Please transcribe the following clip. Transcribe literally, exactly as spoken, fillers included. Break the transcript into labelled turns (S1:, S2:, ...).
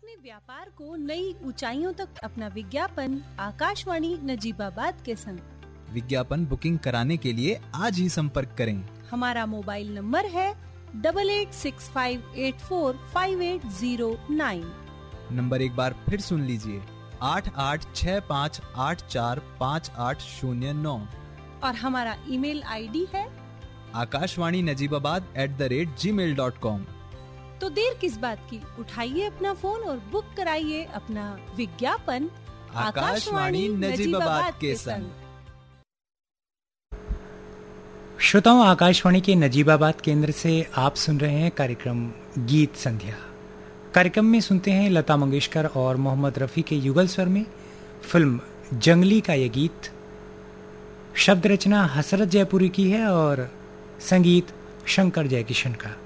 S1: अपने व्यापार को नई ऊंचाइयों तक अपना विज्ञापन आकाशवाणी नजीबाबाद के संग।
S2: विज्ञापन बुकिंग कराने के लिए आज ही संपर्क करें।
S1: हमारा मोबाइल नंबर है double eight six five eight four five eight zero nine.
S2: Number एक बार फिर सुन लीजिए, आठ आठ छः पाँच आठ चार पाँच आठ शून्य नौ।
S1: और हमारा ईमेल आईडी है
S2: Akashvani Najibabad at the rate ji mail dot com.
S1: तो देर किस बात की, उठाइए अपना फोन और बुक कराइए अपना विज्ञापन
S2: आकाशवाणी नजीबाबाद के संग।
S3: श्रोताओं, आकाशवाणी के नजीबाबाद केंद्र से आप सुन रहे हैं कार्यक्रम गीत संध्या। कार्यक्रम में सुनते हैं लता मंगेशकर और मोहम्मद रफ़ी के युगल स्वर में फिल्म जंगली का ये गीत। शब्द रचना हसरत जयपुरी की है और संगीत शंकर जयकिशन का।